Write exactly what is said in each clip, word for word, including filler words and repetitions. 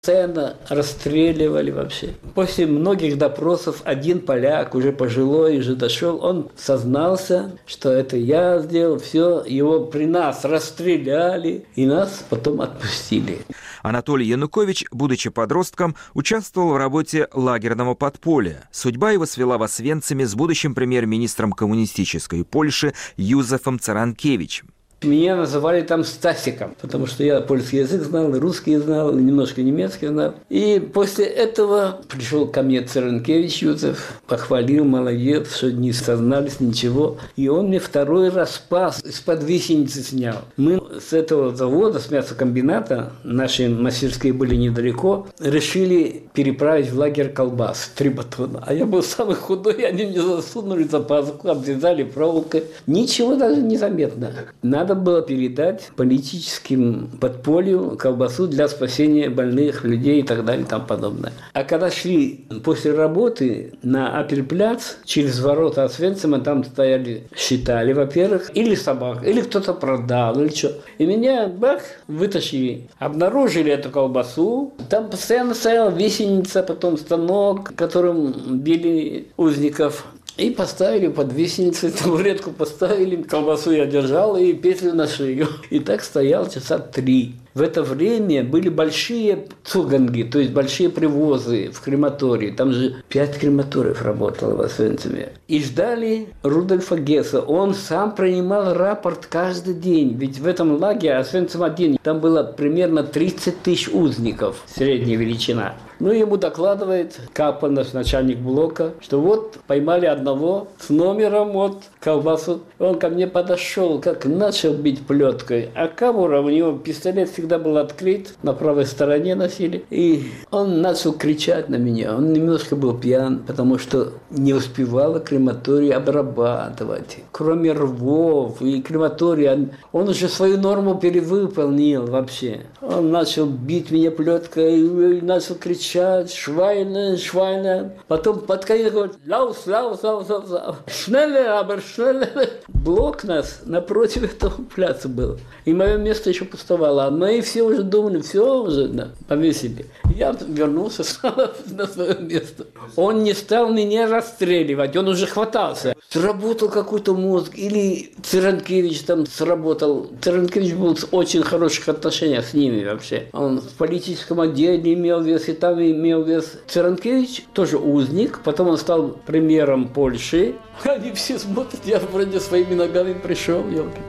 Постоянно расстреливали вообще. После многих допросов один поляк, уже пожилой, уже дошел, он сознался, что это я сделал, все, его при нас расстреляли, и нас потом отпустили. Анатолий Янукович, будучи подростком, участвовал в работе лагерного подполья. Судьба его свела в Освенциме с будущим премьер-министром коммунистической Польши Юзефом Царанкевичем. Меня называли там Стасиком, потому что я польский язык знал, русский знал, немножко немецкий знал. И после этого пришел ко мне Царанкевич Юзеф, похвалил, молодец, что не сознались, ничего. И он мне второй раз спас, из-под висеницы снял. Мы с этого завода, с мясокомбината, наши мастерские были недалеко, решили переправить в лагерь колбас, три батона. А я был самый худой, они мне засунули за пазуху, обвязали проволокой. Ничего даже не заметно. Надо Надо было передать политическим подполью колбасу для спасения больных людей и так далее и тому подобное. А когда шли после работы на Апельпляц, через ворота Освенцима, там стояли, считали, во-первых, или собак, или кто-то продал, или что. И меня, бах, вытащили. Обнаружили эту колбасу. Там постоянно стояла висеница, потом станок, которым били узников. И поставили под висеницей, табуретку поставили, колбасу я держал и петлю на шею. И так стоял часа три. В это время были большие цуганги, то есть большие привозы в крематории. Там же пять крематориев работало в Освенциме. И ждали Рудольфа Гесса. Он сам принимал рапорт каждый день. Ведь в этом лагере Освенцим один, там было примерно тридцать тысяч узников, средняя величина. Ну, ему докладывает Капа, наш начальник блока, что вот поймали одного с номером, вот, колбасу. Он ко мне подошел, как начал бить плеткой. А Кабура, у него пистолет всегда был открыт, на правой стороне носили. И он начал кричать на меня. Он немножко был пьян, потому что не успевала крематорий обрабатывать. Кроме рвов и крематория, он уже свою норму перевыполнил вообще. Он начал бить меня плеткой, и начал кричать. Швайна, швайна. Потом под конец говорит, лаус, лаус, лаус, лаус. Шнеллер, абер, шнеллер. Блок нас напротив этого пляца был. И мое место еще пустовало. А мы все уже думали, все уже да, повесили. Я вернулся на свое место. Он не стал меня расстреливать, он уже хватался. Сработал какой-то мозг, или Царанкевич там сработал. Царанкевич был в очень хороших отношениях с ними вообще. Он в политическом отделе имел вес, и там имел вес. Царанкевич тоже узник, потом он стал премьером Польши. Они все смотрят, я вроде своими ногами пришел, елки.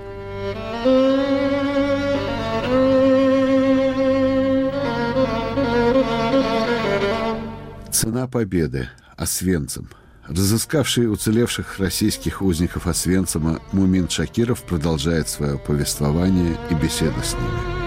Цена победы. Освенцим. Разыскавший уцелевших российских узников Освенцима Мумин Шакиров продолжает свое повествование и беседу с ними.